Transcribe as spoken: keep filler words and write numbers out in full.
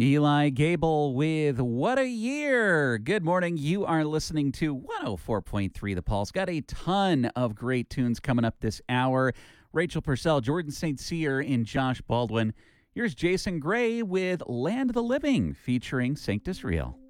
Eli Gable with What a Year. Good morning. You are listening to one oh four point three The Pulse. Got a ton of great tunes coming up this hour. Rachel Purcell, Jordan Saint Cyr, and Josh Baldwin. Here's Jason Gray with Land of the Living featuring Sanctus Real.